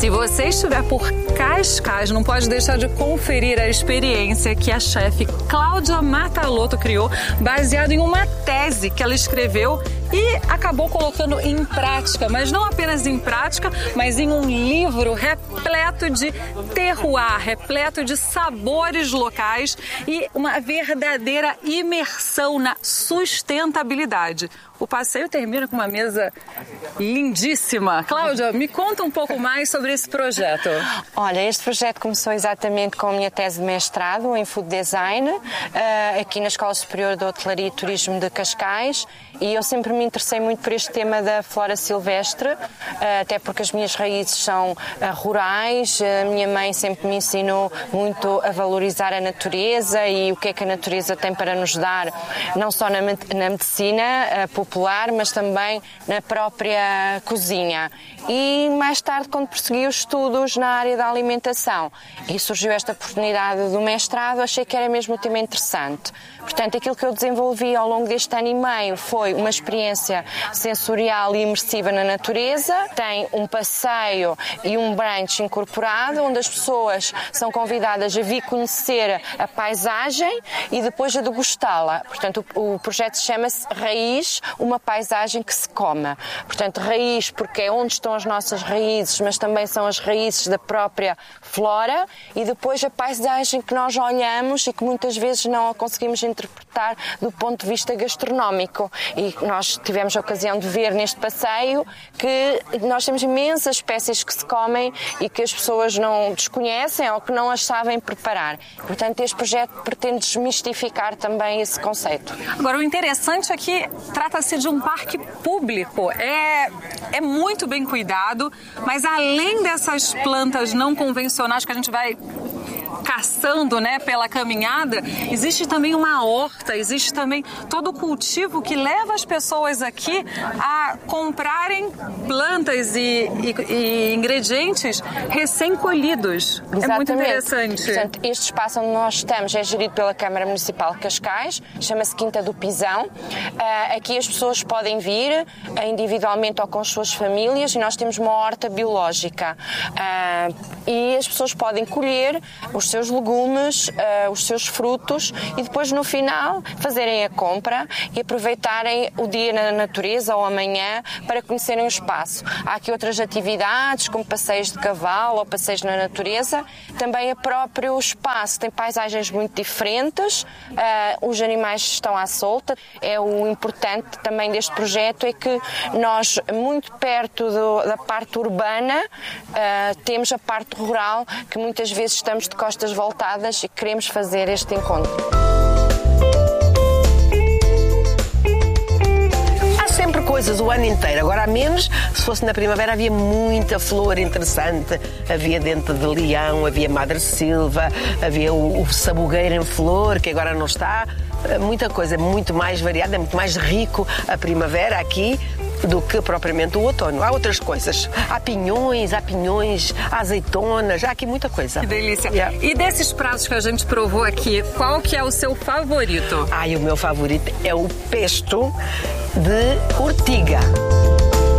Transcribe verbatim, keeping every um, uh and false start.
Se você estiver por Cascais, não pode deixar de conferir a experiência que a chefe Cláudia Matalotto criou, baseado em uma tese que ela escreveu e acabou colocando em prática, mas não apenas em prática, mas em um livro repleto de terroir, repleto de sabores locais e uma verdadeira imersão na sustentabilidade. O passeio termina com uma mesa lindíssima. Cláudia, me conta um pouco mais sobre esse projeto. Olha, este projeto começou exatamente com a minha tese de mestrado em Food Design, aqui na Escola Superior de Hotelaria e Turismo de Cascais, e eu sempre me interessei muito por este tema da flora silvestre, até porque as minhas raízes são rurais, a minha mãe sempre me ensinou muito a valorizar a natureza e o que é que a natureza tem para nos dar, não só na, na medicina popular, mas também na própria cozinha. E mais tarde, quando persegui os estudos na área da alimentação e surgiu esta oportunidade do mestrado, achei que era mesmo um tema interessante. Portanto, aquilo que eu desenvolvi ao longo deste ano e meio foi uma experiência sensorial e imersiva na natureza. Tem um passeio e um brunch incorporado, onde as pessoas são convidadas a vir conhecer a paisagem e depois a degustá-la. Portanto, o, o projeto chama-se Raiz, uma paisagem que se come. Portanto, raiz porque é onde estão as nossas raízes, mas também são as raízes da própria flora, e depois a paisagem que nós olhamos e que muitas vezes não a conseguimos interpretar do ponto de vista gastronómico. E nós tivemos a ocasião de ver neste passeio que nós temos imensas espécies que se comem e que as pessoas não desconhecem ou que não as sabem preparar. Portanto, este projeto pretende desmistificar também esse conceito. Agora, o interessante é que trata-se de um parque público. É, é muito bem cuidado, mas além dessas plantas não convencionais que a gente vai caçando, né, pela caminhada, existe também uma horta, existe também todo o cultivo que leva as pessoas aqui a comprarem plantas e, e, e ingredientes recém-colhidos. Exatamente. É muito interessante. Portanto, este espaço onde nós estamos é gerido pela Câmara Municipal de Cascais, chama-se Quinta do Pisão. Uh, aqui as pessoas podem vir uh, individualmente ou com as suas famílias, e nós temos uma horta biológica. Uh, e as pessoas podem colher os seus legumes, uh, os seus frutos, e depois no final fazerem a compra e aproveitarem o dia na natureza ou amanhã para conhecerem o espaço. Há aqui outras atividades, como passeios de cavalo ou passeios na natureza. Também o próprio espaço tem paisagens muito diferentes, uh, os animais estão à solta. É o importante também deste projeto é que nós, muito perto do, da parte urbana, uh, temos a parte rural, que muitas vezes estamos de costas voltadas e queremos fazer este encontro. Há sempre coisas o ano inteiro, agora há menos. Se fosse na primavera havia muita flor interessante, havia dente de leão, havia madre silva, havia o, o sabugueiro em flor, que agora não está. Muita coisa, muito mais variada, é muito mais rico a primavera aqui do que propriamente o outono. Há outras coisas. Há pinhões, há pinhões, há azeitonas, há aqui muita coisa. Que delícia. Yeah. E desses pratos que a gente provou aqui, qual que é o seu favorito? Ai, o meu favorito é o pesto de ortiga.